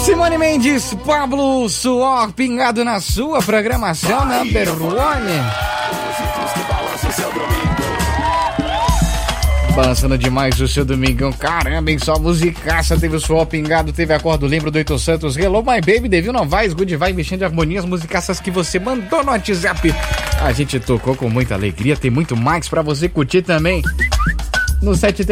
Simone Mendes, Pablo Suor, pingado na sua programação number one. Balançando demais o seu domingão, caramba, hein? Só musicaça, teve o Suor pingado, teve Acordo Lembro do Eito Santos, Hello My Baby, Devil Novaes, Good Vibe, mexendo de harmonias, musicaças que você mandou no WhatsApp. A gente tocou com muita alegria, tem muito mais pra você curtir também. No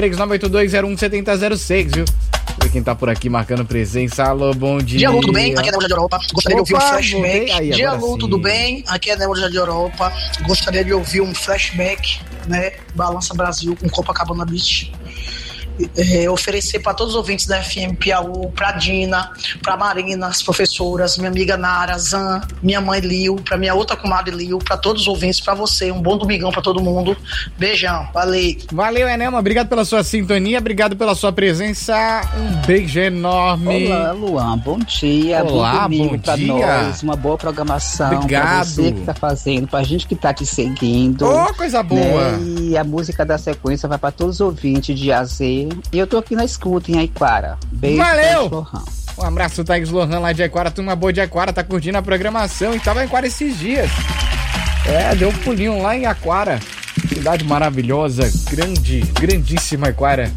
73982017006, viu? Ver quem tá por aqui marcando presença. Alô, bom dia. Dia, Lu, tudo bem? Aqui é a Nemo de Europa. Gostaria de ouvir um flashback. Dia, Lu, tudo bem? Aqui é a Nemo de Europa. Gostaria de ouvir um flashback, né? Balança Brasil com Copacabana Beach. Oferecer para todos os ouvintes da FM Piauí, pra Dina, pra Marina, as professoras, minha amiga Nara, Zan, minha mãe Liu, pra minha outra comadre Liu, pra todos os ouvintes, pra você, um bom domingão pra todo mundo. Beijão, valeu. Valeu, Enelma, obrigado pela sua sintonia, obrigado pela sua presença, um beijo enorme. Olá, Luan, bom dia. Olá, bom domingo bom pra dia. Nós, uma boa programação. Obrigado. Pra você que tá fazendo, pra gente que tá te seguindo. Ô, coisa boa. Né? E a música da sequência vai pra todos os ouvintes de AZ. E eu tô aqui na escuta, em Aiquara. Beijo. Valeu! Um abraço, Thaís Lohan, lá de Aiquara, turma boa de Aiquara, tá curtindo a programação e tava em Aiquara esses dias. Deu um pulinho lá em Aiquara, cidade maravilhosa, grandíssima Aiquara.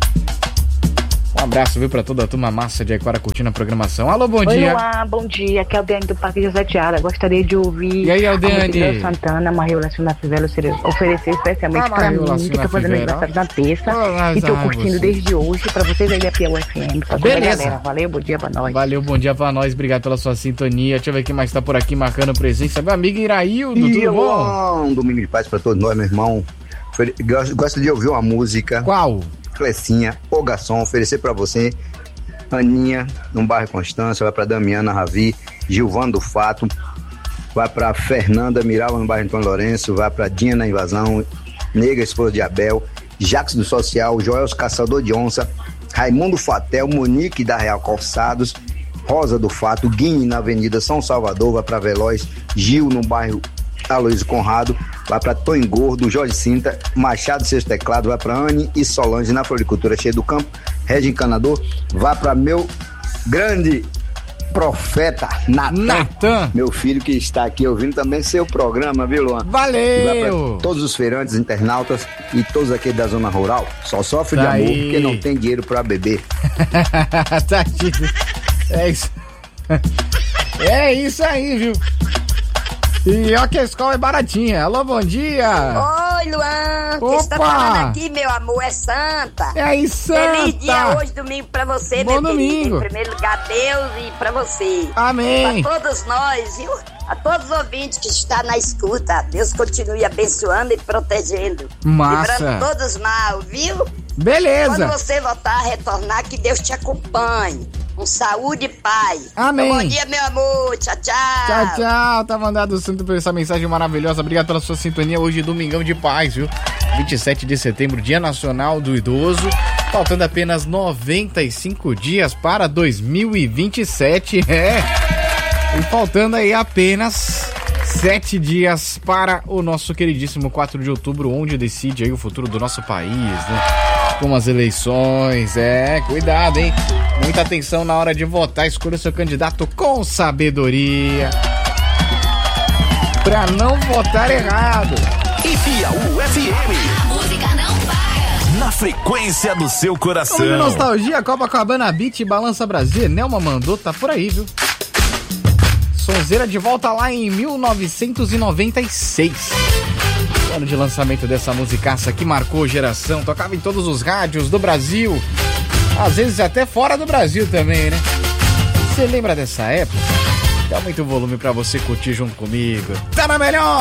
Um abraço, viu, pra toda a turma massa de Aiquara curtindo a programação. Alô, bom dia. Olá, bom dia, aqui é a Aldeane do Parque José Tiara. Gostaria de ouvir E aí, Aldeane? a Santana, Maria Laciona Fivela, oferecer especialmente pra mim, que tô fazendo aniversário na terça. E tô curtindo desde hoje, pra vocês aí da Piauí FM. Pra toda a galera. Valeu, bom dia pra nós. Valeu, bom dia pra nós, obrigado pela sua sintonia. Deixa eu ver quem mais tá por aqui marcando presença. Meu amigo Iraildo, tudo bom? Um domingo de paz pra todos nós, meu irmão. Gosto de ouvir uma música. Qual? Clecinha, O Garçom, oferecer pra você. Aninha, no bairro Constância, vai pra Damiana Ravi, Gilvano do Fato, vai pra Fernanda Mirava, no bairro Antônio Lourenço, vai pra Dinha na Invasão, Negra, esposa de Abel, Jacques do Social, Joel Caçador de Onça, Raimundo Fatel, Monique da Real Calçados, Rosa do Fato, Guine na Avenida São Salvador, vai pra Veloz, Gil no bairro Aloysio Conrado, vai pra Tony Gordo, Jorge Cinta, Machado Seus Teclado, vai pra Anne e Solange na Floricultura Cheia do Campo, Regis Encanador, vai pra meu grande profeta Natan, meu filho que está aqui ouvindo também seu programa, viu, Luan? Valeu! E vai pra todos os feirantes, internautas e todos aqui da zona rural, só sofre de amor porque não tem dinheiro pra beber. Tá aqui. É isso. É isso aí, viu? E ó que a escola é baratinha. Alô, bom dia. Oi, Luan. Quem está falando aqui, meu amor, é Santa. É aí, Santa. Feliz dia hoje, domingo pra você, bom meu domingo. querido. Em primeiro lugar, Deus e pra você. Amém. Pra todos nós, viu? A todos os ouvintes que estão na escuta. Deus continue abençoando e protegendo. Massa. Livrando todos mal, viu? Beleza. Quando você voltar a retornar, que Deus te acompanhe. Com saúde e paz. Amém. Bom dia, meu amor. Tchau, tchau. Tchau, tchau. Tá mandado o santo por essa mensagem maravilhosa. Obrigado pela sua sintonia. Hoje, domingão de paz, viu? 27 de setembro, Dia Nacional do Idoso. Faltando apenas 95 dias para 2027. E faltando aí apenas 7 dias para o nosso queridíssimo 4 de outubro, onde decide aí o futuro do nosso país, né? Com as eleições, cuidado, hein? Muita atenção na hora de votar, escolha o seu candidato com sabedoria, pra não votar errado. E Piauí FM. A música não para. Na frequência do seu coração. Vamos de nostalgia, Copacabana Beach, Balança Brasil, Nelma mandou, tá por aí, viu? Sonzeira de volta lá em 1996. Ano de lançamento dessa musicaça que marcou geração, tocava em todos os rádios do Brasil, às vezes até fora do Brasil também, né? Você lembra dessa época? Dá muito volume pra você curtir junto comigo. Tá na melhor!